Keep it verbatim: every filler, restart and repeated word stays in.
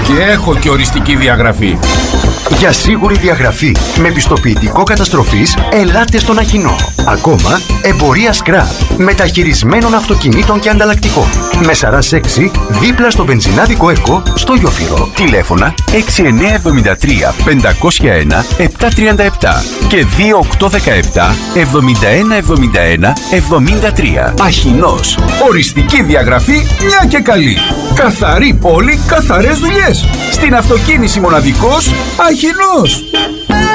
Και έχω και οριστική διαγραφή. Για σίγουρη διαγραφή με πιστοποιητικό καταστροφής, ελάτε στον Αχινό. Ακόμα, εμπορία σκραπ μεταχειρισμένων αυτοκινήτων και ανταλλακτικών. Με Σαράς έξι, δίπλα στο βενζινάδικο ΕΚΟ, στο Γιόφυρο. Τηλέφωνα έξι εννιά εβδομήντα τρία πεντακόσια ένα επτακόσια τριάντα επτά και δύο οκτώ δεκαεπτά εβδομήντα ένα εβδομήντα ένα εβδομήντα τρία. Αχινός. Οριστική διαγραφή, μια και καλή. Καθαρή πόλη, καθαρές δουλειές. Στην αυτοκίνηση μοναδικός Αχινός.